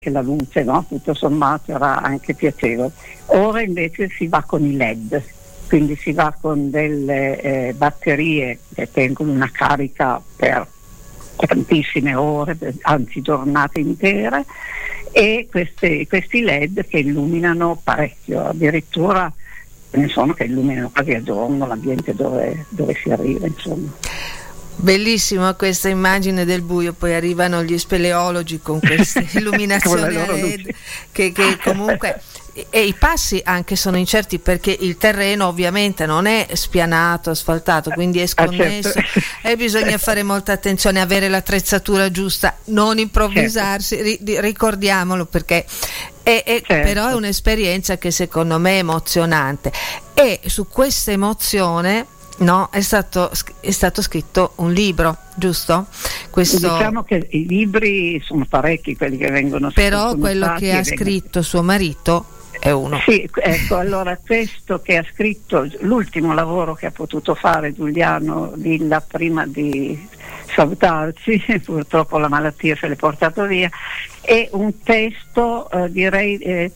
che la luce, no? Tutto sommato era anche piacevole. Ora invece si va con i LED, quindi si va con delle batterie che tengono una carica per tantissime ore, anzi giornate intere, e questi LED che illuminano parecchio, addirittura ne sono che illuminano quasi a giorno l'ambiente dove si arriva, insomma. Bellissima questa immagine del buio, poi arrivano gli speleologi con queste illuminazioni a LED che comunque e i passi anche sono incerti, perché il terreno ovviamente non è spianato, asfaltato, quindi è sconnesso, certo. E bisogna fare molta attenzione, avere l'attrezzatura giusta, non improvvisarsi, certo. Ricordiamolo, perché certo. Però è un'esperienza che secondo me è emozionante, e su questa emozione è stato scritto un libro, giusto? Diciamo che i libri sono parecchi quelli che vengono scritti. Però quello che ha scritto suo marito è uno. Sì, ecco, allora questo che ha scritto, l'ultimo lavoro che ha potuto fare Giuliano Villa prima di salutarci, purtroppo la malattia se l'è portato via, è un testo direi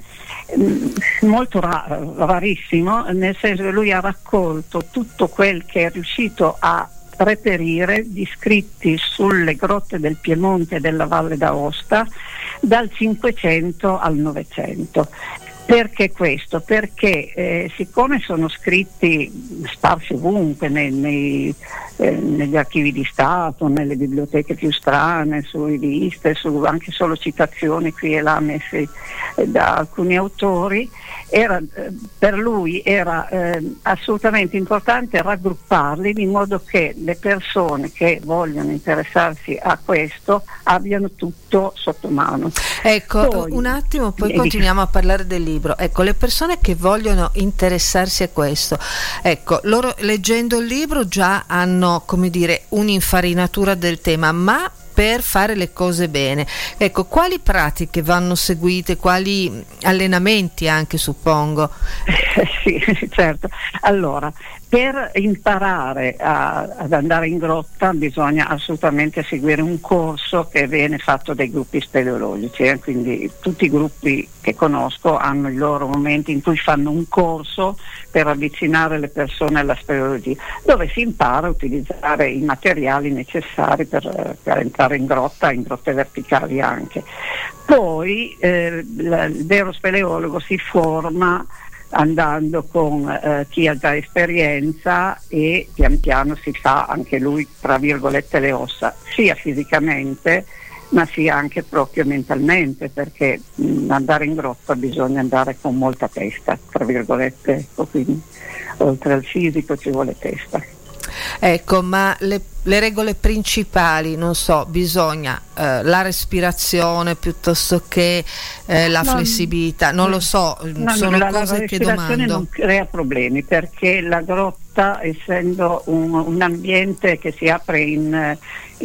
molto rarissimo, nel senso che lui ha raccolto tutto quel che è riuscito a reperire di scritti sulle grotte del Piemonte e della Valle d'Aosta dal 500 al 900. Perché questo? Perché siccome sono scritti sparsi ovunque negli archivi di Stato, nelle biblioteche più strane, su riviste, anche solo citazioni qui e là messe da alcuni autori, per lui era assolutamente importante raggrupparli in modo che le persone che vogliono interessarsi a questo abbiano tutto sotto mano. Ecco, un attimo, poi continuiamo a parlare del libro. Ecco, le persone che vogliono interessarsi a questo, ecco, loro leggendo il libro già hanno, come dire, un'infarinatura del tema, ma per fare le cose bene, ecco, quali pratiche vanno seguite, quali allenamenti anche, suppongo? Sì, certo. Allora, per imparare ad andare in grotta bisogna assolutamente seguire un corso che viene fatto dai gruppi speleologici, quindi tutti i gruppi che conosco hanno i loro momenti in cui fanno un corso per avvicinare le persone alla speleologia, dove si impara a utilizzare i materiali necessari per entrare in grotte verticali anche. Poi il vero speleologo si forma andando con chi ha già esperienza, e pian piano si fa anche lui, tra virgolette, le ossa, sia fisicamente ma sia anche proprio mentalmente, perché andare in grotta bisogna andare con molta testa, tra virgolette, ecco, quindi oltre al fisico ci vuole testa. Ecco, ma le regole principali, non so, bisogna la respirazione piuttosto che la flessibilità, non lo so, sono cose che domando. La respirazione non crea problemi, perché la grotta, essendo un ambiente che si apre in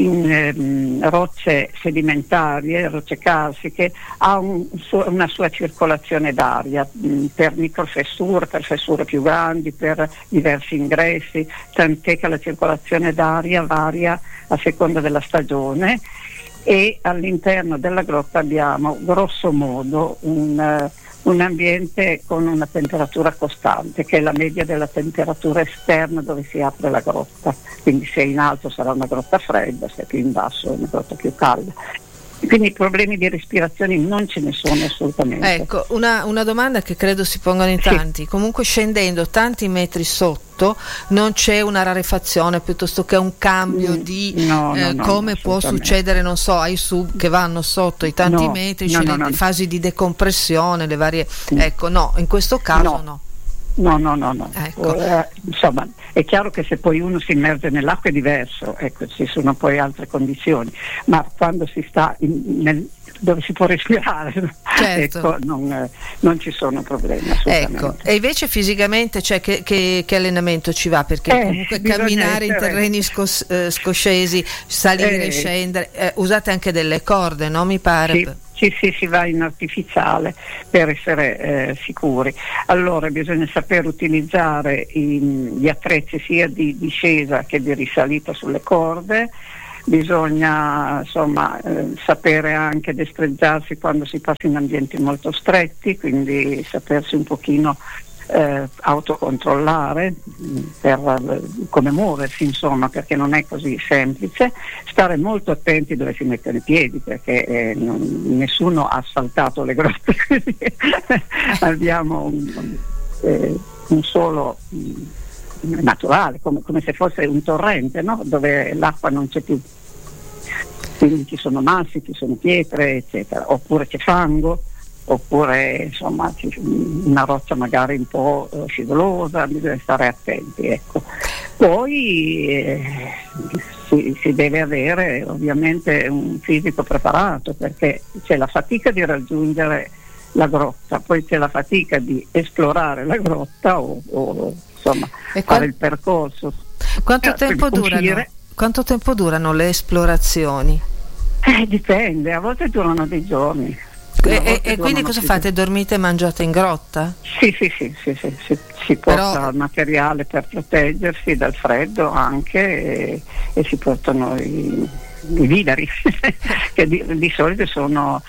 rocce sedimentarie, rocce calciche, ha una sua circolazione d'aria per microfessure, per fessure più grandi, per diversi ingressi, tant'è che la circolazione d'aria varia a seconda della stagione, e all'interno della grotta abbiamo grosso modo un ambiente con una temperatura costante, che è la media della temperatura esterna dove si apre la grotta, quindi se in alto sarà una grotta fredda, se più in basso è una grotta più calda. Quindi problemi di respirazione non ce ne sono assolutamente. Ecco, una domanda che credo si pongano in tanti. Sì. Comunque, scendendo tanti metri sotto non c'è una rarefazione piuttosto che un cambio di come può succedere, non so, ai sub che vanno sotto i tanti metri, c'è le fasi di decompressione, le varie. Ecco, no, in questo caso no. No. Ecco. Insomma, è chiaro che se poi uno si immerge nell'acqua è diverso, ecco, ci sono poi altre condizioni, ma quando si sta dove si può respirare, certo. Ecco, non ci sono problemi assolutamente. Ecco, e invece fisicamente, cioè, che allenamento ci va? Perché comunque camminare in terreni scoscesi, salire e scendere, usate anche delle corde, no? Mi pare. Sì, si va in artificiale per essere sicuri. Allora bisogna saper utilizzare gli attrezzi sia di discesa che di risalita sulle corde, bisogna sapere anche destreggiarsi quando si passa in ambienti molto stretti, quindi sapersi un pochino autocontrollare per come muoversi, insomma, perché non è così semplice. Stare molto attenti dove si mettono i piedi, perché nessuno ha asfaltato le grotte, quindi abbiamo un solo naturale, come se fosse un torrente, no? Dove l'acqua non c'è più, quindi ci sono massi, ci sono pietre, eccetera, oppure c'è fango, oppure una roccia magari un po' scivolosa, bisogna stare attenti, ecco. Poi si deve avere ovviamente un fisico preparato, perché c'è la fatica di raggiungere la grotta, poi c'è la fatica di esplorare la grotta o fare il percorso. Quanto tempo durano le esplorazioni? Dipende, a volte durano dei giorni. E quindi cosa fate? Dormite e mangiate in grotta? Sì, si porta materiale per proteggersi dal freddo anche, e si portano i viveri che di solito sono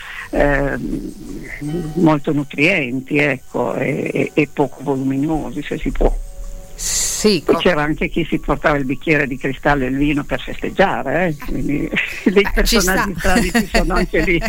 molto nutrienti, ecco, e poco voluminosi, se si può. Sì, e c'era anche chi si portava il bicchiere di cristallo e il vino per festeggiare, quindi dei personaggi strani ci sono anche lì.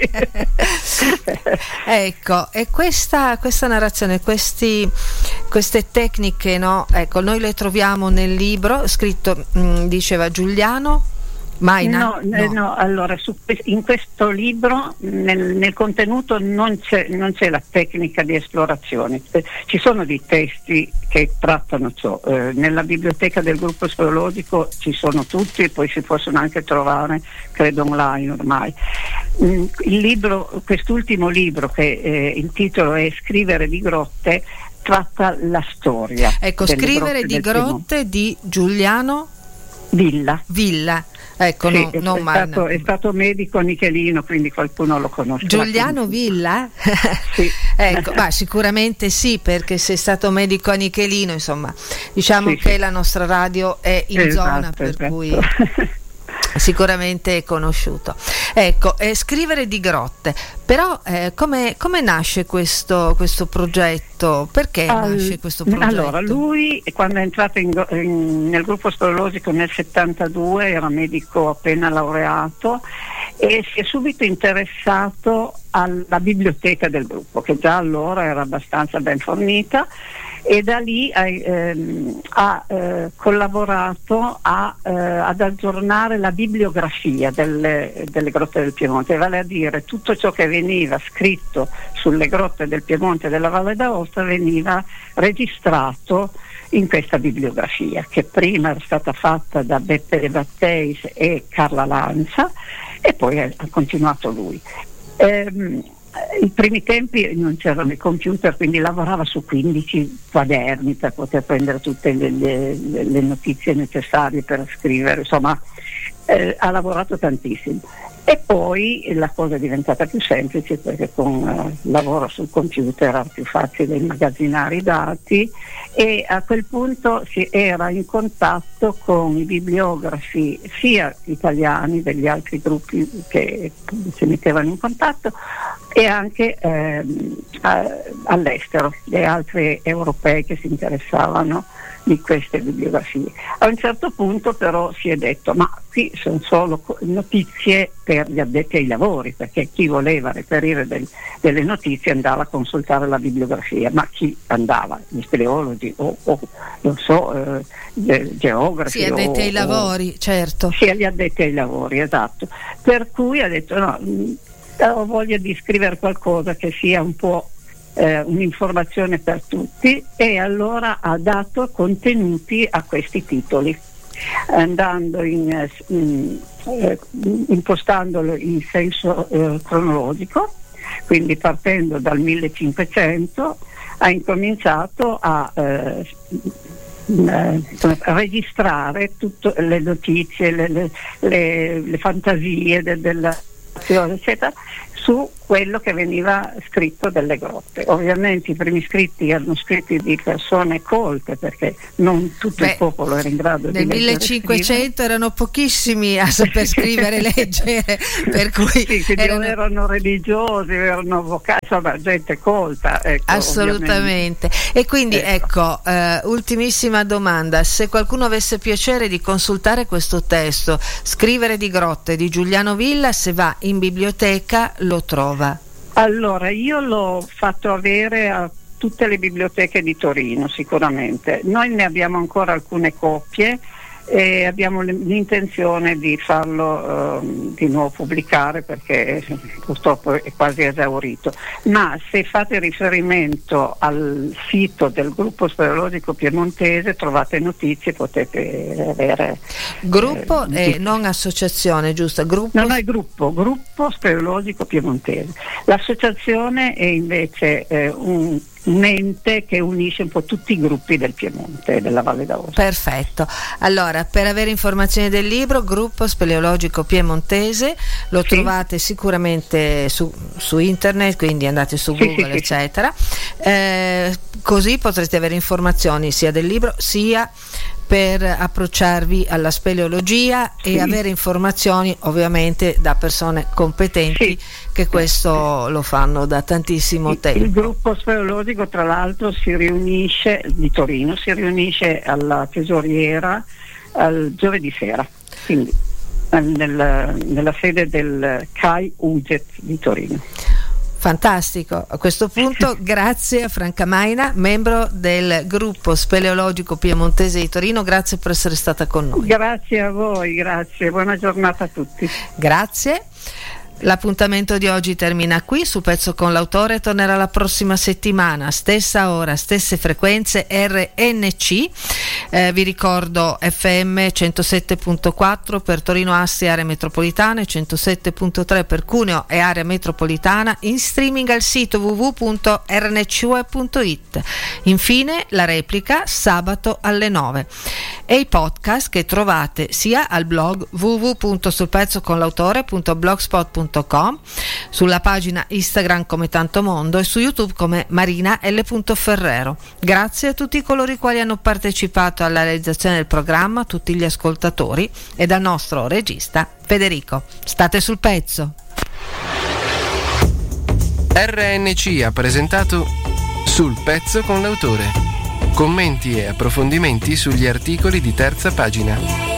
Ecco, e questa narrazione, queste tecniche, no? Ecco, noi le troviamo nel libro scritto, diceva Giuliano. No, allora in questo libro nel contenuto non c'è la tecnica di esplorazione, ci sono dei testi che trattano ciò, nella biblioteca del gruppo speleologico ci sono tutti e poi si possono anche trovare, credo, online ormai. Il libro, quest'ultimo libro, che il titolo è Scrivere di grotte, tratta la storia. Ecco, Scrivere di grotte di Giuliano Villa. Ecco, sì, è stato medico nichelino, quindi qualcuno lo conosce. Giuliano Villa? Sì. Ecco, sicuramente sì, perché se è stato medico a Nichelino, insomma, diciamo che la nostra radio è in zona, per cui sicuramente è conosciuto. Ecco, Scrivere di grotte, però come nasce questo progetto? Perché nasce questo progetto? Allora, lui quando è entrato nel gruppo speleologico nel 72 era medico appena laureato e si è subito interessato alla biblioteca del gruppo, che già allora era abbastanza ben fornita, e da lì ha collaborato ad aggiornare la bibliografia delle grotte del Piemonte, vale a dire tutto ciò che veniva scritto sulle grotte del Piemonte e della Valle d'Aosta veniva registrato in questa bibliografia, che prima era stata fatta da Beppe De Batteis e Carla Lancia e poi ha continuato lui. I primi tempi non c'erano i computer, quindi lavorava su 15 quaderni per poter prendere tutte le notizie necessarie per scrivere, insomma ha lavorato tantissimo. E poi la cosa è diventata più semplice, perché con il lavoro sul computer era più facile immagazzinare i dati, e a quel punto si era in contatto con i bibliografi sia italiani degli altri gruppi che si mettevano in contatto, e anche all'estero, le altre europee che si interessavano di queste bibliografie. A un certo punto però si è detto: ma qui sono solo notizie per gli addetti ai lavori, perché chi voleva reperire delle notizie andava a consultare la bibliografia, ma chi andava? Gli speleologi o non so, geografi. Sì, addetti ai lavori, certo. Sì, gli addetti ai lavori, esatto. Per cui ha detto: no, ho voglia di scrivere qualcosa che sia un po' un'informazione per tutti, e allora ha dato contenuti a questi titoli, andando impostandolo in senso cronologico, quindi partendo dal 1500 ha incominciato a registrare tutte le notizie, le fantasie della eccetera, su quello che veniva scritto delle grotte. Ovviamente i primi scritti erano scritti di persone colte, perché non tutto il popolo era in grado di leggere. Nel 1500 erano pochissimi a saper scrivere e leggere, per cui erano religiosi, erano avvocati, insomma gente colta. Ecco, assolutamente. E quindi ultimissima domanda: se qualcuno avesse piacere di consultare questo testo, Scrivere di grotte di Giuliano Villa, se va in biblioteca lo trova? Allora, io l'ho fatto avere a tutte le biblioteche di Torino, sicuramente. Noi ne abbiamo ancora alcune copie e abbiamo l'intenzione di farlo di nuovo pubblicare, perché purtroppo è quasi esaurito. Ma se fate riferimento al sito del gruppo speleologico piemontese trovate notizie, potete avere gruppo e non associazione, giusto? Gruppo? No, è gruppo speleologico piemontese. L'associazione è invece un ente che unisce un po' tutti i gruppi del Piemonte e della Valle d'Aosta. Perfetto. Allora, per avere informazioni del libro, Gruppo Speleologico Piemontese, lo trovate sicuramente su internet, quindi andate su Google, eccetera. Così potrete avere informazioni sia del libro sia per approcciarvi alla speleologia e avere informazioni ovviamente da persone competenti che questo lo fanno da tantissimo tempo. Il gruppo speleologico, tra l'altro, di Torino si riunisce alla tesoriera al giovedì sera, quindi nella sede del CAI UGET di Torino. Fantastico. A questo punto grazie a Franca Maina, membro del gruppo speleologico piemontese di Torino, grazie per essere stata con noi. Grazie a voi, grazie, buona giornata a tutti. Grazie. L'appuntamento di oggi termina qui. Su Pezzo con l'autore tornerà la prossima settimana, stessa ora, stesse frequenze, RNC. Vi ricordo FM 107.4 per Torino Asti area metropolitana e 107.3 per Cuneo e area metropolitana, in streaming al sito www.rnc.it. Infine la replica sabato alle 9 e i podcast che trovate sia al blog www.sulpezzoconlautore.blogspot.com, sulla pagina Instagram come Tanto Mondo e su YouTube come Marina L. Ferrero. Grazie a tutti coloro i quali hanno partecipato alla realizzazione del programma, tutti gli ascoltatori e dal nostro regista Federico. State sul pezzo. RNC ha presentato Sul Pezzo con l'autore. Commenti e approfondimenti sugli articoli di terza pagina.